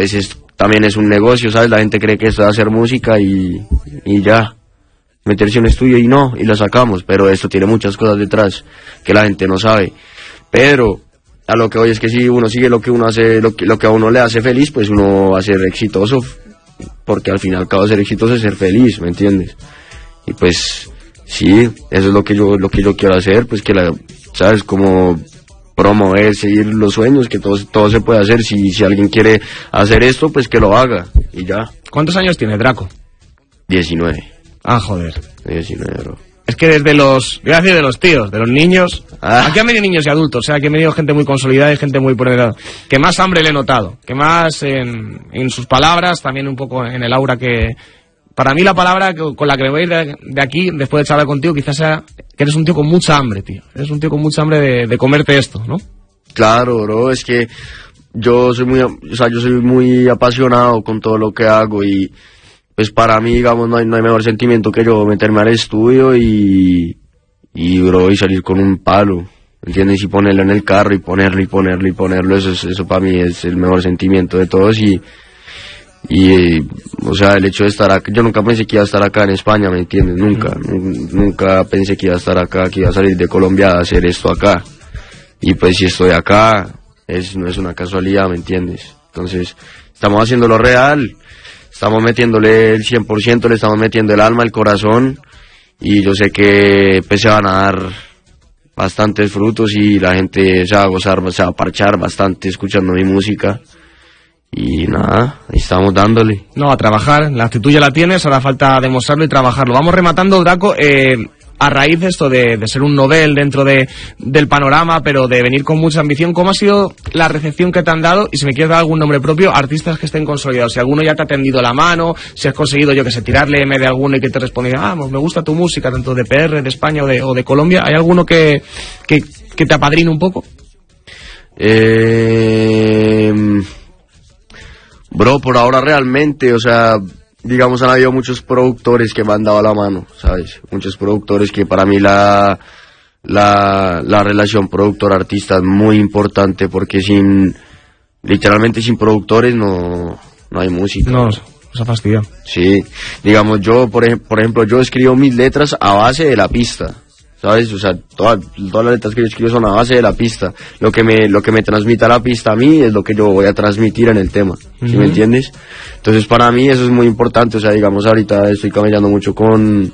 pues también es un negocio, ¿sabes? La gente cree que esto es hacer música y ya, meterse en un estudio y lo sacamos, pero esto tiene muchas cosas detrás que la gente no sabe. Pero a lo que voy es que si uno sigue lo que uno hace, lo que a uno le hace feliz, pues uno va a ser exitoso, porque al fin y al cabo ser exitoso es ser feliz, ¿me entiendes? Y pues sí, eso es lo que yo quiero hacer, pues que ¿sabes? Como promover, seguir los sueños, que todo se puede hacer. Si alguien quiere hacer esto, pues que lo haga y ya. ¿Cuántos años tiene Draco? 19. Ah, joder. 19, bro. Es que desde voy a decir de los tíos, de los niños, aquí han venido niños y adultos, o sea, aquí han venido gente muy consolidada y gente muy ponderada, que más hambre le he notado, que más en sus palabras, también un poco en el aura que... Para mí la palabra con la que me voy a ir de aquí, después de charlar contigo, quizás sea que eres un tío con mucha hambre, tío. Eres un tío con mucha hambre de comerte esto, ¿no? Claro, bro, es que yo soy muy apasionado con todo lo que hago y pues para mí, digamos, no hay mejor sentimiento que yo meterme al estudio y salir con un palo, ¿entiendes? Y ponerlo en el carro y ponerlo, eso para mí es el mejor sentimiento de todos o sea, el hecho de estar acá, yo nunca pensé que iba a estar acá en España, ¿me entiendes? Nunca pensé que iba a estar acá, que iba a salir de Colombia a hacer esto acá. Y pues si estoy acá, no es una casualidad, ¿me entiendes? Entonces, estamos haciendo lo real, estamos metiéndole el 100%, le estamos metiendo el alma, el corazón, y yo sé que pues se van a dar bastantes frutos y la gente se va a gozar, se va a parchar bastante escuchando mi música. Y nada, ahí estamos dándole. No, a trabajar, la actitud ya la tienes, ahora falta demostrarlo y trabajarlo. Vamos rematando, Draco, a raíz de esto de ser un novel dentro del panorama, pero de venir con mucha ambición, ¿cómo ha sido la recepción que te han dado? Y si me quieres dar algún nombre propio, artistas que estén consolidados, si alguno ya te ha tendido la mano, si has conseguido, yo que sé, tirarle M de alguno y que te respondiera, me gusta tu música, tanto de PR, de España o de Colombia, ¿hay alguno que te apadrine un poco? Bro, por ahora realmente, o sea, digamos, han habido muchos productores que me han dado la mano, ¿sabes? Muchos productores que para mí la relación productor-artista es muy importante porque literalmente sin productores no hay música. No, se fastidia. Sí, digamos, yo, por ejemplo, yo escribo mis letras a base de la pista, ¿sabes? O sea, todas las letras que yo escribo son a base de la pista. Lo que me transmita la pista a mí es lo que yo voy a transmitir en el tema, ¿sí me entiendes? Entonces, para mí eso es muy importante. O sea, digamos, ahorita estoy camellando mucho con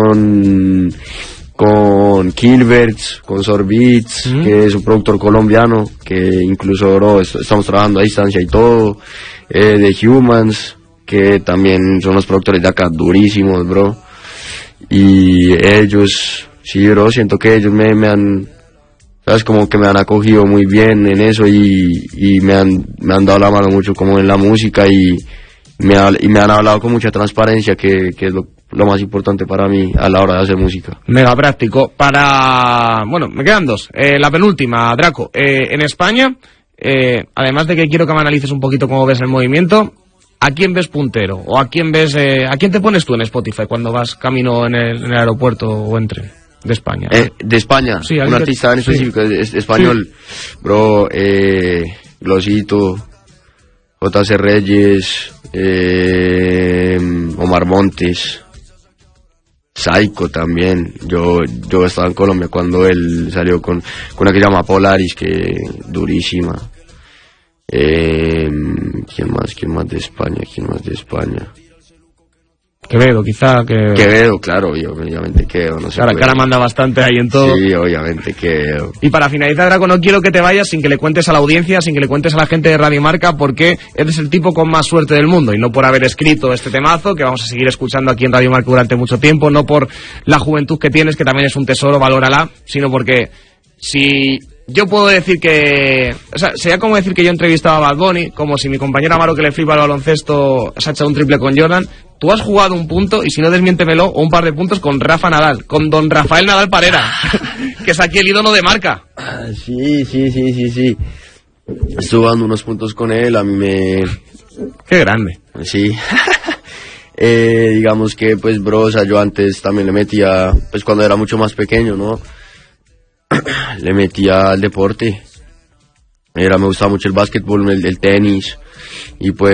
Kilberts, con Sorbits, que es un productor colombiano, que incluso, bro, estamos trabajando a distancia y todo, de Humans, que también son los productores de acá durísimos, bro. Y ellos... Sí, bro, siento que ellos me han, ¿sabes? Como que me han acogido muy bien en eso y me han dado la mano mucho como en la música y me han hablado con mucha transparencia, que es lo más importante para mí a la hora de hacer música. Mega práctico. Bueno, me quedan dos. La penúltima, Draco. En España, además de que quiero que me analices un poquito cómo ves el movimiento, ¿a quién ves puntero? ¿O a quién te pones tú en Spotify cuando vas camino en el aeropuerto o en tren? De España. De España, sí, un artista en específico, sí. Español, bro, Glosito, J.C. Reyes, Omar Montes, Psycho también. Yo estaba en Colombia cuando él salió con una que se llama Polaris, que durísima. ¿Quién más de España? Quevedo, quizá. Quevedo, claro, obviamente Quevedo, no sé. Claro, que ahora manda bastante ahí en todo. Sí, obviamente Quevedo. Y para finalizar, Draco, no quiero que te vayas sin que le cuentes a la audiencia, sin que le cuentes a la gente de Radio Marca, porque eres el tipo con más suerte del mundo, y no por haber escrito este temazo, que vamos a seguir escuchando aquí en Radio Marca durante mucho tiempo, no por la juventud que tienes, que también es un tesoro, valórala, sino porque si... Yo puedo decir que... O sea, sería como decir que yo entrevistaba a Bad Bunny, como si mi compañero Amaro, que le flipa el baloncesto, se ha echado un triple con Jordan. Tú has jugado un punto, y si no, desmiéntemelo, o un par de puntos con Rafa Nadal, con don Rafael Nadal Parera, que es aquí el ídolo de Marca. Sí. Estuve dando unos puntos con él, a mí me... Qué grande. Sí. Digamos que, pues, bro, o sea, yo antes también le metía, pues, cuando era mucho más pequeño, ¿no? Le metía al deporte. Me gustaba mucho el básquetbol, el tenis, y pues